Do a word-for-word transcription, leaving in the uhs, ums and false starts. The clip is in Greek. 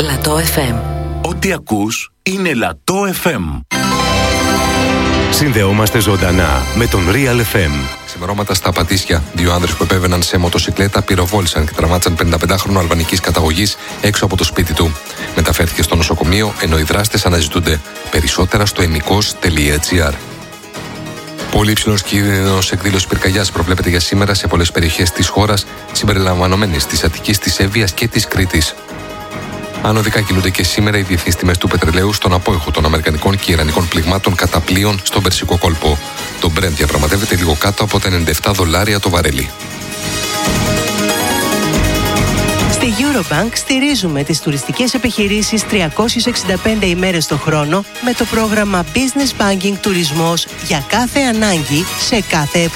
Λατό εφ εμ. Ό,τι ακούς είναι Λατό εφ εμ. Συνδεόμαστε ζωντανά με τον Real εφ εμ. Ξημερώματα στα Πατήσια. Δύο άνδρες που επέβαιναν σε μοτοσικλέτα πυροβόλησαν και τραυμάτισαν πενηνταπεντάχρονο αλβανικής καταγωγής έξω από το σπίτι του. Μεταφέρθηκε στο νοσοκομείο ενώ οι δράστες αναζητούνται. Περισσότερα στο ενικός τελεία τζι άρ. Πολύ υψηλός κίνδυνος εκδήλωσης πυρκαγιάς προβλέπεται για σήμερα σε πολλές περιοχές της χώρας, συμπεριλαμβανομένης της Αττικής, της Εύβοιας και της Κρήτης. Ανωδικά κινούνται και σήμερα οι διεθνείς τιμές του πετρελαίου στον απόϊχο των αμερικανικών και ιρανικών πληγμάτων κατά πλοίων στον Περσικό κόλπο. Το Brent διαπραγματεύεται λίγο κάτω από τα ενενήντα επτά δολάρια το βαρέλι. Στη Eurobank στηρίζουμε τις τουριστικές επιχειρήσεις τριακόσιες εξήντα πέντε ημέρες το χρόνο με το πρόγραμμα Business Banking Τουρισμός για κάθε ανάγκη σε κάθε εποχή.